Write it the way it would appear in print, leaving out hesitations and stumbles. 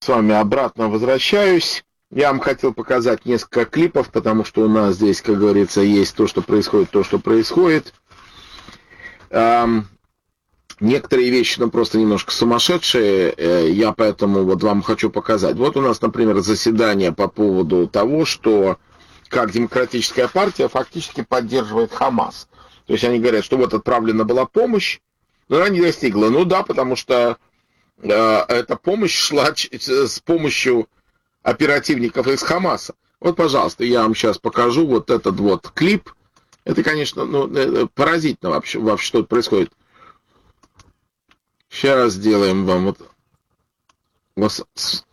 С вами обратно возвращаюсь. Я вам хотел показать несколько клипов, потому что у нас здесь, как говорится, есть то, что происходит, то, что происходит. Некоторые вещи, просто немножко сумасшедшие, я поэтому вот вам хочу показать. Вот у нас, например, заседание по поводу того, что как демократическая партия фактически поддерживает Хамас. То есть они говорят, что вот отправлена была помощь, но она не достигла. Ну да, потому что эта помощь шла с помощью оперативников из Хамаса. Вот, пожалуйста, я вам сейчас покажу вот этот вот клип. Это, конечно, поразительно вообще, что это происходит. Сейчас сделаем вам вот